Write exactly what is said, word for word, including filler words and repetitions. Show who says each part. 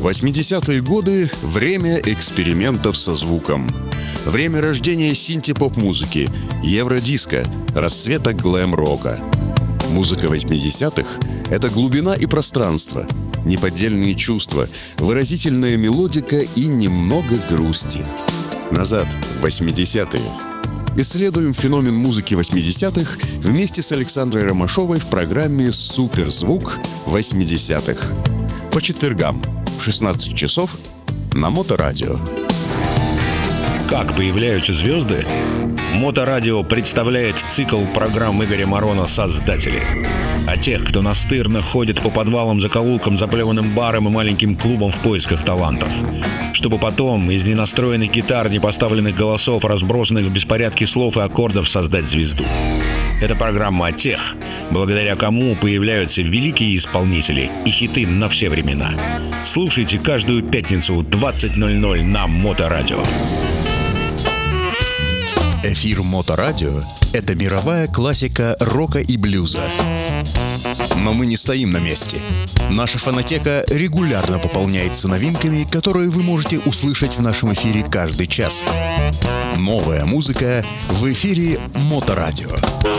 Speaker 1: восьмидесятые годы – время экспериментов со звуком. Время рождения синти-поп-музыки, евродиско, расцвета глэм-рока. Музыка восьмидесятых – это глубина и пространство, неподдельные чувства, выразительная мелодика и немного грусти. Назад, в восьмидесятые. Исследуем феномен музыки восьмидесятых вместе с Александрой Ромашовой в программе «Суперзвук восьмидесятых». По четвергам в шестнадцать часов на Моторадио.
Speaker 2: Как появляются звезды? Моторадио представляет цикл программ Игоря Морона «Создатели». О тех, кто настырно ходит по подвалам, закоулкам, заплеванным барам и маленьким клубам в поисках талантов. Чтобы потом из ненастроенных гитар, непоставленных голосов, разбросанных в беспорядке слов и аккордов создать звезду. Это программа о тех, благодаря кому появляются великие исполнители и хиты на все времена. Слушайте каждую пятницу в двадцать ноль ноль на Моторадио.
Speaker 1: Эфир Моторадио – это мировая классика рока и блюза. Но мы не стоим на месте. Наша фонотека регулярно пополняется новинками, которые вы можете услышать в нашем эфире каждый час. Новая музыка в эфире Моторадио.